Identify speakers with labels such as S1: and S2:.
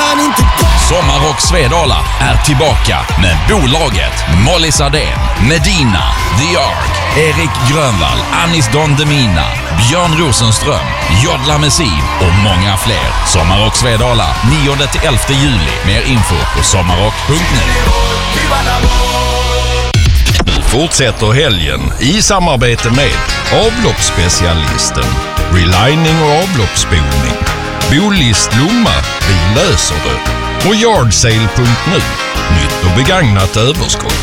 S1: kan inte gå.
S2: Sommarrock Svedala är tillbaka med bolaget Molly Sardén, Medina, The Ark, Erik Grönvall, Anis Don Demina, Björn Rosenström, Jodla Messin och många fler. Sommarrock Svedala 9-11 juli. Mer info på sommarrock.nu.
S3: Nu fortsätter helgen i samarbete med avloppsspecialisten, relining och avloppsspolning, Bolist Lomma, vi löser det, och Yardsale.nu, nytt och begagnat överskott.